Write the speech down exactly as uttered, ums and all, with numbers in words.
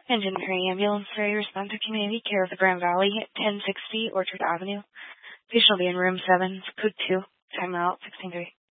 Engine Prairie Ambulance, ready to respond to community care of the Grand Valley at ten sixty Orchard Avenue. Patient will be in room seven, code two, timeout sixteen three.